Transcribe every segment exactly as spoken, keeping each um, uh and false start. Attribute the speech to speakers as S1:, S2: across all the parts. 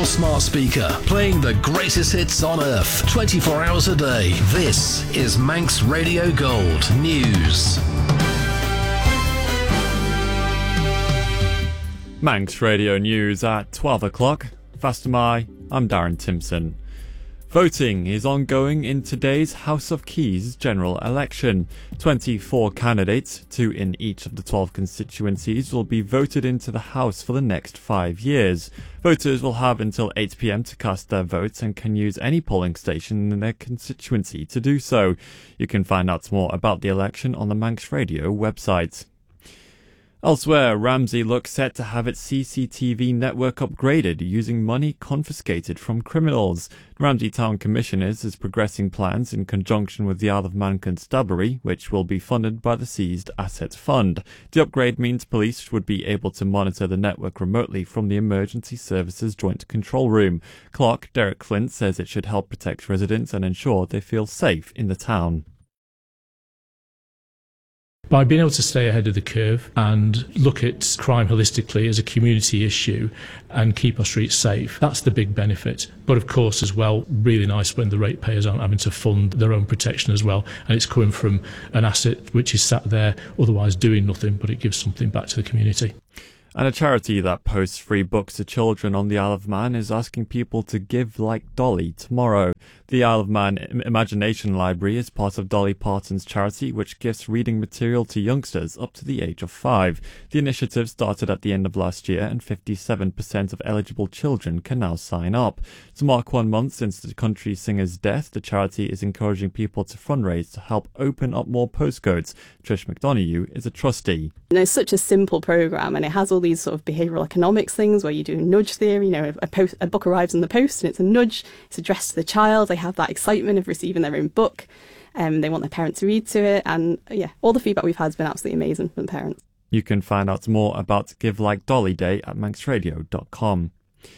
S1: smart speaker, playing the greatest hits on earth, twenty-four hours a day. This is Manx Radio Gold News.
S2: Manx Radio News at twelve o'clock. Fastamai, I'm Darren Timpson. Voting is ongoing in today's House of Keys general election. twenty-four candidates, two in each of the twelve constituencies, will be voted into the House for the next five years. Voters will have until eight p m to cast their votes and can use any polling station in their constituency to do so. You can find out more about the election on the Manx Radio website. Elsewhere, Ramsey looks set to have its C C T V network upgraded using money confiscated from criminals. Ramsey Town Commissioners is progressing plans in conjunction with the Isle of Man Constabulary, which will be funded by the Seized Assets Fund. The upgrade means police would be able to monitor the network remotely from the Emergency Services Joint Control Room. Clerk Derek Flint says it should help protect residents and ensure they feel safe in the town.
S3: By being able to stay ahead of the curve and look at crime holistically as a community issue and keep our streets safe, that's the big benefit. But of course as well, really nice when the ratepayers aren't having to fund their own protection as well, and it's coming from an asset which is sat there otherwise doing nothing, but it gives something back to the community.
S2: And a charity that posts free books to children on the Isle of Man is asking people to give like Dolly tomorrow. The Isle of Man Imagination Library is part of Dolly Parton's charity, which gives reading material to youngsters up to the age of five. The initiative started at the end of last year, and fifty-seven percent of eligible children can now sign up. To mark one month since the country singer's death, the charity is encouraging people to fundraise to help open up more postcodes. Trish McDonough is a trustee.
S4: You know, it's such a simple programme, and it has all these sort of behavioural economics things where you do nudge theory. You know, a, post, a book arrives in the post and it's a nudge, it's addressed to the child. They have that excitement of receiving their own book, and um, they want their parents to read to it. And yeah, all the feedback we've had has been absolutely amazing from the parents.
S2: You can find out more about Give Like Dolly Day at manx radio dot com.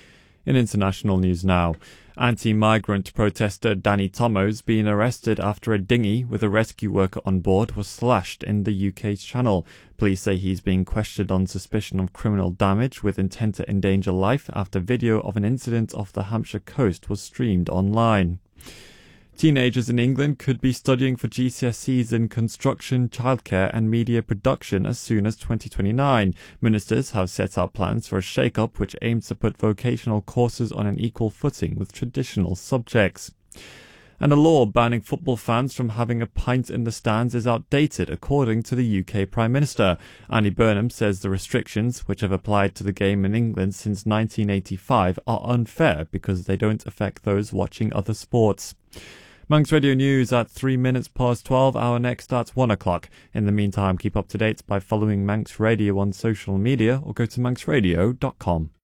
S2: In international news now, anti-migrant protester Danny Tomo's been arrested after a dinghy with a rescue worker on board was slashed in the U K's channel. Police say he's being questioned on suspicion of criminal damage with intent to endanger life after video of an incident off the Hampshire coast was streamed online. Teenagers in England could be studying for G C S Es in construction, childcare and media production as soon as twenty twenty-nine. Ministers have set out plans for a shake-up which aims to put vocational courses on an equal footing with traditional subjects. And a law banning football fans from having a pint in the stands is outdated, according to the U K Prime Minister. Andy Burnham says the restrictions, which have applied to the game in England since nineteen eighty-five, are unfair because they don't affect those watching other sports. Manx Radio News at three minutes past twelve, our next starts one o'clock. In the meantime, keep up to date by following Manx Radio on social media or go to manx radio dot com.